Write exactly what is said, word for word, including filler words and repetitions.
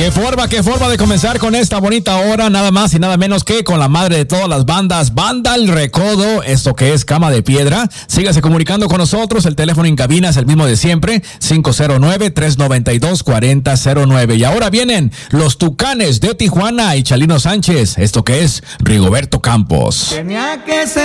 Qué forma, qué forma de comenzar con esta bonita hora, nada más y nada menos que con la madre de todas las bandas, Banda El Recodo, esto que es Cama de Piedra. Sígase comunicando con nosotros, el teléfono en cabina es el mismo de siempre, cinco cero nueve, tres nueve dos, cuatro cero cero nueve. Y ahora vienen los Tucanes de Tijuana y Chalino Sánchez, esto que es Rigoberto Campos. Tenía que ser